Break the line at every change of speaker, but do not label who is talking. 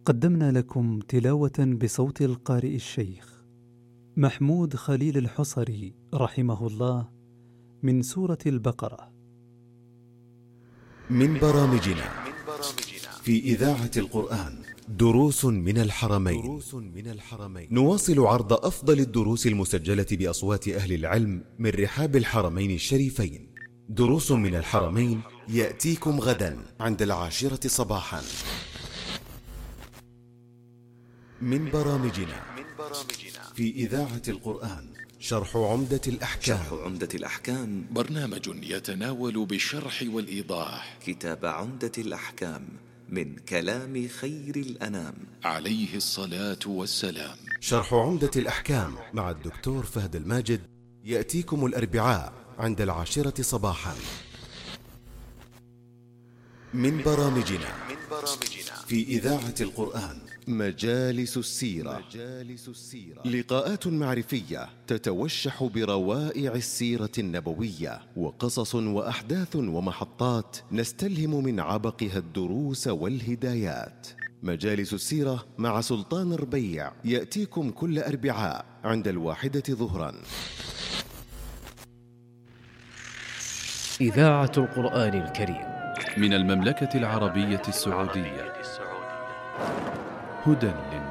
قدمنا لكم تلاوة بصوت القارئ الشيخ محمود خليل الحصري رحمه الله من سورة البقرة.
من برامجنا في إذاعة القرآن دروس من الحرمين. نواصل عرض أفضل الدروس المسجلة بأصوات أهل العلم من رحاب الحرمين الشريفين. دروس من الحرمين يأتيكم غدا عند 10 صباحا. من برامجنا في إذاعة القرآن شرح عمدة الأحكام.
برنامج يتناول بالشرح والإيضاح
كتاب عمدة الأحكام من كلام خير الأنام
عليه الصلاة والسلام.
شرح عمدة الأحكام مع الدكتور فهد الماجد يأتيكم الأربعاء عند 10 صباحا. من برامجنا في إذاعة القرآن مجالس السيرة. لقاءات معرفية تتوشح بروائع السيرة النبوية وقصص وأحداث ومحطات نستلهم من عبقها الدروس والهدايات. مجالس السيرة مع سلطان ربيع يأتيكم كل أربعاء عند 1 ظهرا.
إذاعة القرآن الكريم
من المملكة العربية السعودية. هدى